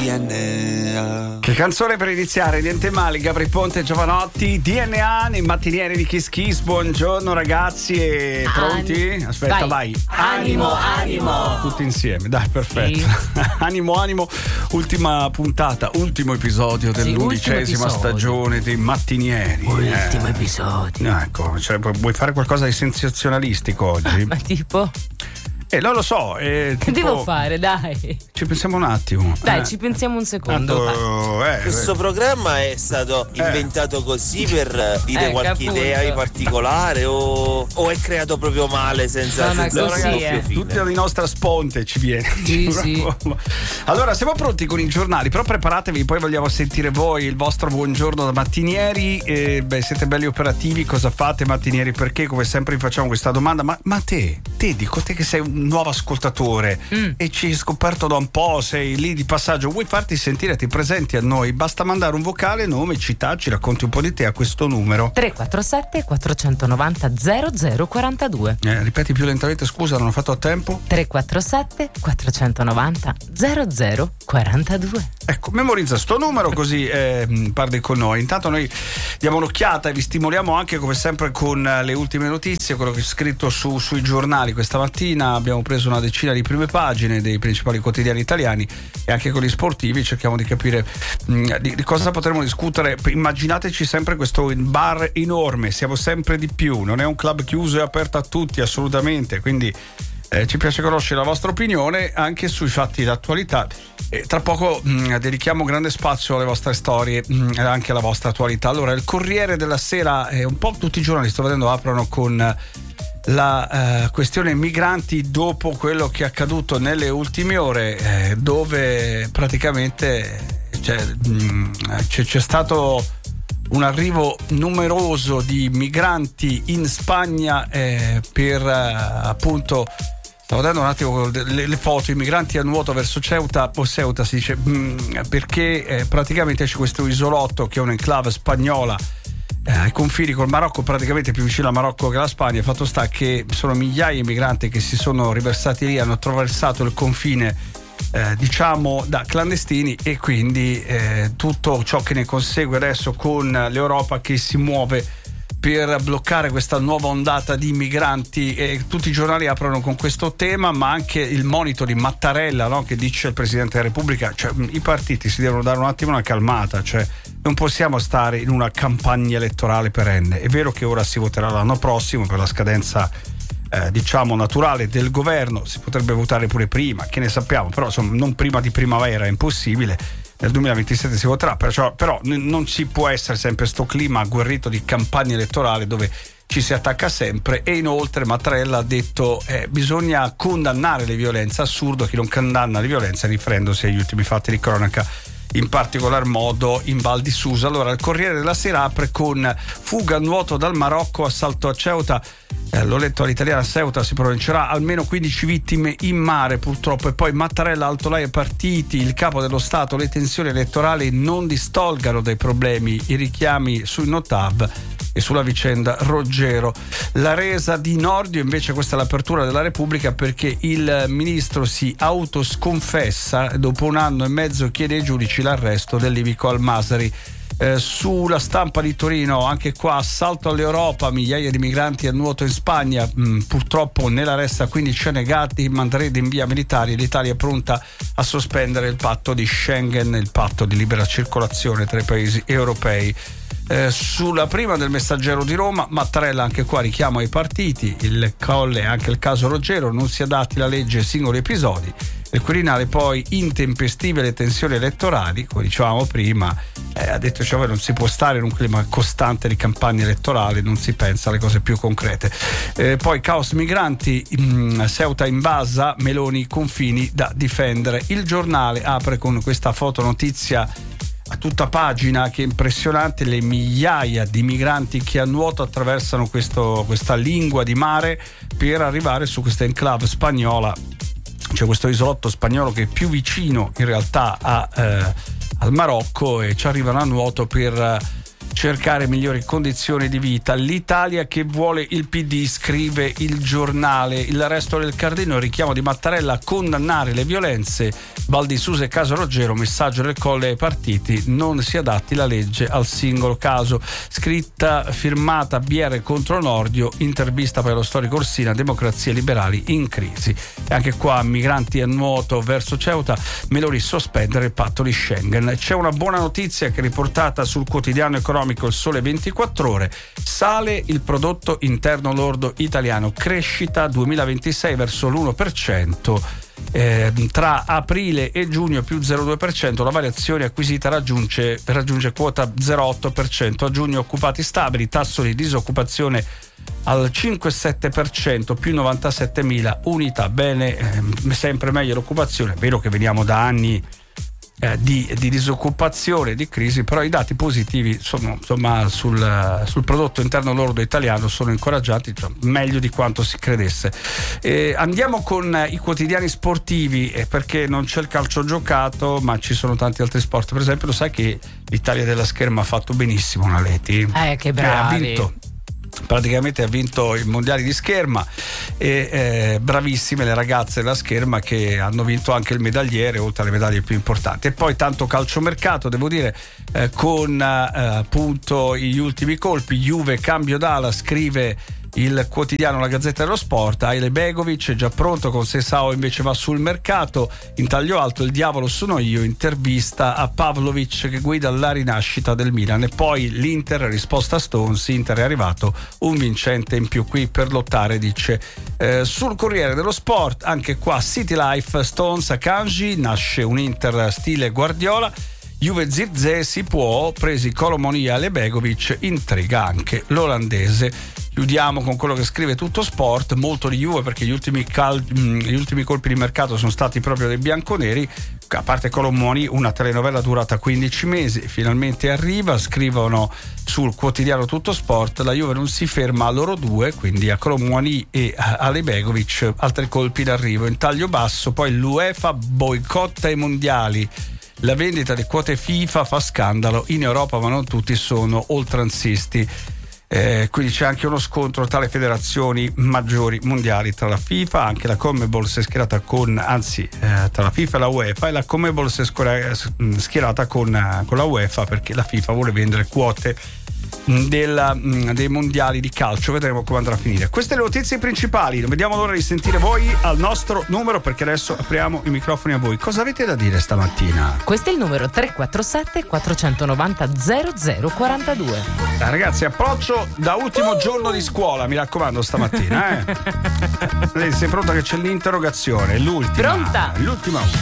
DNA. Che canzone per iniziare, niente male, Gabri Ponte e Giovanotti, DNA nei mattinieri di Kiss Kiss. Buongiorno ragazzi, e pronti? Aspetta, vai. Animo. Tutti insieme, dai, perfetto. Sì. Animo, ultima puntata, ultimo episodio dell'11ª stagione dei mattinieri. Ultimo episodio. Ecco, cioè, vuoi fare qualcosa di sensazionalistico oggi? Ma tipo? Non lo so. Che devo fare, dai? Ci pensiamo un attimo. Dai, ci pensiamo un secondo. Questo programma è stato inventato così per dire qualche appunto. idea in particolare o è creato proprio male senza così, Tutta di nostra sponte ci viene. Sì. Allora, siamo pronti con i giornali, però preparatevi, poi vogliamo sentire voi il vostro buongiorno da mattinieri. Siete belli operativi, cosa fate mattinieri? Perché come sempre vi facciamo questa domanda, ma te dico, te che sei un nuovo ascoltatore e ci hai scoperto da un po', sei lì di passaggio, vuoi farti sentire, ti presenti a noi, basta mandare un vocale, nome, città, ci racconti un po' di te a questo numero 347 490 0042. Ripeti più lentamente, scusa, non ho fatto a tempo. 347 490 0042. Ecco, memorizza sto numero così parli con noi. Intanto noi diamo un'occhiata e vi stimoliamo anche come sempre con le ultime notizie, quello che è scritto sui giornali. Questa mattina abbiamo preso una decina di prime pagine dei principali quotidiani italiani e anche con gli sportivi cerchiamo di capire di cosa potremo discutere. Immaginateci sempre questo bar enorme, siamo sempre di più, non è un club chiuso e aperto a tutti assolutamente, quindi ci piace conoscere la vostra opinione anche sui fatti d'attualità. Tra poco dedichiamo grande spazio alle vostre storie e anche alla vostra attualità. Allora, il Corriere della Sera, un po' tutti i giornali sto vedendo aprono con la questione migranti dopo quello che è accaduto nelle ultime ore, dove praticamente c'è stato un arrivo numeroso di migranti in Spagna per appunto. Stavo vedendo un attimo le foto, i migranti a nuoto verso Ceuta si dice, perché praticamente c'è questo isolotto che è un'enclave spagnola ai confini col Marocco, praticamente più vicino al Marocco che alla Spagna. Fatto sta che sono migliaia di migranti che si sono riversati lì, hanno attraversato il confine diciamo da clandestini, e quindi tutto ciò che ne consegue adesso con l'Europa che si muove per bloccare questa nuova ondata di migranti, e tutti i giornali aprono con questo tema, ma anche il monito di Mattarella, no? Che dice il Presidente della Repubblica, cioè i partiti si devono dare un attimo una calmata, cioè non possiamo stare in una campagna elettorale perenne. È vero che ora si voterà l'anno prossimo per la scadenza diciamo naturale del governo, si potrebbe votare pure prima, che ne sappiamo, però insomma non prima di primavera è impossibile. Nel 2027 si voterà, però non ci può essere sempre sto clima agguerrito di campagna elettorale dove ci si attacca sempre. E inoltre Mattarella ha detto bisogna condannare le violenze, assurdo chi non condanna le violenze, riferendosi agli ultimi fatti di cronaca, in particolar modo in Val di Susa. Allora il Corriere della Sera apre con fuga a nuoto dal Marocco, assalto a Ceuta. L'ho letto all'italiana, Ceuta si pronuncerà, almeno 15 vittime in mare purtroppo. E poi Mattarella, altolà ai partiti, il capo dello Stato, le tensioni elettorali non distolgano dai problemi, i richiami sui Notav e sulla vicenda Roggero. La resa di Nordio invece, questa è l'apertura della Repubblica, perché il ministro si autosconfessa, dopo un anno e mezzo chiede ai giudici l'arresto del libico Al-Masri. Sulla Stampa di Torino, anche qua assalto all'Europa, migliaia di migranti a nuoto in Spagna, purtroppo nella resta 15 annegati, mandarete in via militari, l'Italia è pronta a sospendere il patto di Schengen, il patto di libera circolazione tra i paesi europei. Sulla prima del Messaggero di Roma, Mattarella anche qua richiama i partiti, il Colle, anche il caso Roggero, non si adatti la legge ai singoli episodi. Il Quirinale poi, intempestive le tensioni elettorali, come dicevamo prima, ha detto cioè non si può stare in un clima costante di campagna elettorale, non si pensa alle cose più concrete. Poi caos migranti, Ceuta invasa, Meloni confini da difendere. Il Giornale apre con questa fotonotizia a tutta pagina che è impressionante, le migliaia di migranti che a nuoto attraversano questa lingua di mare per arrivare su questa enclave spagnola. C'è questo isolotto spagnolo che è più vicino in realtà al Marocco, e ci arrivano a nuoto per cercare migliori condizioni di vita. L'Italia che vuole il PD, scrive il Giornale. L'arresto del Cardino, richiamo di Mattarella a condannare le violenze. Val di Susa e caso Roggero, messaggio del Colle ai partiti, non si adatti la legge al singolo caso. Scritta firmata BR contro Nordio, intervista per lo storico Orsina, democrazie liberali in crisi. E anche qua migranti a nuoto verso Ceuta, Meloni sospendere il patto di Schengen. C'è una buona notizia che è riportata sul quotidiano economico Il Sole 24 Ore, sale il prodotto interno lordo italiano, crescita 2026 verso l'1%. Tra aprile e giugno più 0,2%, la variazione acquisita raggiunge quota 0,8%. A giugno occupati stabili, tasso di disoccupazione al 5,7%, più 97.000 unità. Bene, sempre meglio l'occupazione. È vero che veniamo da anni di disoccupazione, di crisi, però i dati positivi sono, insomma, sul prodotto interno lordo italiano sono incoraggianti, cioè, meglio di quanto si credesse. Andiamo con i quotidiani sportivi, perché non c'è il calcio giocato, ma ci sono tanti altri sport. Per esempio, lo sai che l'Italia della scherma ha fatto benissimo, Naleti? Che bravi. Praticamente ha vinto i mondiali di scherma e bravissime le ragazze della scherma che hanno vinto anche il medagliere, oltre alle medaglie più importanti. E poi tanto calciomercato, devo dire, con appunto gli ultimi colpi. Juve cambio d'ala, scrive il quotidiano La Gazzetta dello Sport. Aile Begovic è già pronto, con Sessao invece va sul mercato. In taglio alto il diavolo sono io, intervista a Pavlovic che guida la rinascita del Milan. E poi l'Inter, risposta a Stones, Inter è arrivato un vincente in più qui per lottare, dice sul Corriere dello Sport. Anche qua City Life, Stones a Kanji, nasce un Inter stile Guardiola. Juve Zirze, si può, presi Colomonia e Begovic, intriga anche l'olandese. Chiudiamo con quello che scrive Tutto Sport, molto di Juve perché gli ultimi colpi di mercato sono stati proprio dei bianconeri. A parte Colomoni, una telenovela durata 15 mesi finalmente arriva. Scrivono sul quotidiano Tutto Sport, la Juve non si ferma a loro due, quindi a Colomoni e a Ale Begovic, altri colpi d'arrivo. In taglio basso poi l'UEFA boicotta i mondiali. La vendita di quote FIFA fa scandalo in Europa, ma non tutti sono oltranzisti. Quindi c'è anche uno scontro tra le federazioni maggiori mondiali, tra la FIFA, anche la CONMEBOL si è schierata tra la FIFA e la UEFA, e la CONMEBOL si è schierata con la UEFA perché la FIFA vuole vendere quote dei mondiali di calcio. Vedremo come andrà a finire. Queste le notizie principali, non vediamo l'ora di sentire voi al nostro numero, perché adesso apriamo i microfoni a voi. Cosa avete da dire stamattina? Questo è il numero 347 490 0042. Ragazzi, approccio da ultimo giorno di scuola, mi raccomando, stamattina. Sei pronta che c'è l'interrogazione? L'ultima. Pronta? L'ultima.